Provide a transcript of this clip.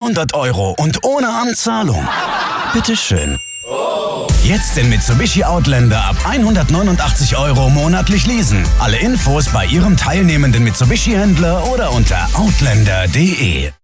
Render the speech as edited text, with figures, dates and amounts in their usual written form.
100 € und ohne Anzahlung. Bitteschön. Jetzt den Mitsubishi Outlander ab 189 € monatlich leasen. Alle Infos bei Ihrem teilnehmenden Mitsubishi-Händler oder unter outlander.de.